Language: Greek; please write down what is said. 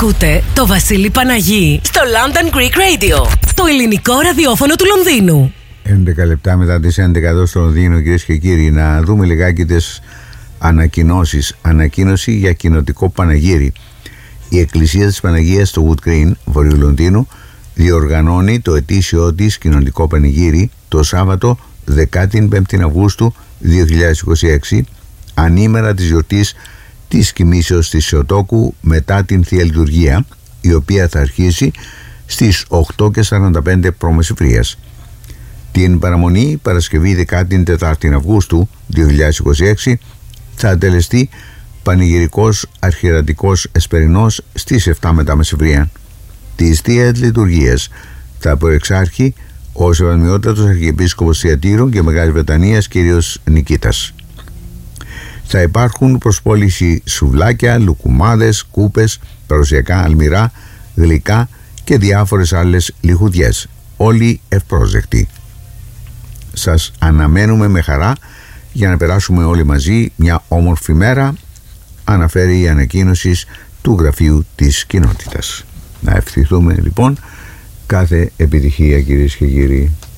Ακούτε το Βασίλη Παναγί στο London Greek Radio, το ελληνικό ραδιόφωνο του Λονδίνου. 11 λεπτά μετά τις 11 εδώ στο Λονδίνο, κυρίες και κύριοι, να δούμε λιγάκι τις ανακοινώσεις. Ανακοίνωση για κοινοτικό παναγύρι. Η Εκκλησία της Παναγίας στο Wood Green, βορείου Λονδίνου, διοργανώνει το ετήσιό της κοινοτικό πανηγύρι το Σάββατο 15 Αυγούστου 2026, ανήμερα της γιορτής της κοιμήσεως της Θεοτόκου μετά την Θεία Λειτουργία, η οποία θα αρχίσει στις 8:45 π.Μ. Την παραμονή Παρασκευή 14 Αυγούστου 2026 θα τελεστεί πανηγυρικός αρχιερατικός εσπερινός στις 7 μετά μεσημβρία. Της Θείας Λειτουργίας θα προεξάρχει ο Σεβασμιότατος Αρχιεπίσκοπος Θειατήρων και Μεγάλης Βρετανίας κύριος Νικήτας. Θα υπάρχουν προς πώληση σουβλάκια, λουκουμάδες, κούπες, παρουσιακά αλμυρά, γλυκά και διάφορες άλλες λιχουδιές, όλοι ευπρόσδεκτοι. Σας αναμένουμε με χαρά για να περάσουμε όλοι μαζί μια όμορφη μέρα, αναφέρει η ανακοίνωση του Γραφείου της Κοινότητας. Να ευχηθούμε λοιπόν κάθε επιτυχία, κυρίες και κύριοι.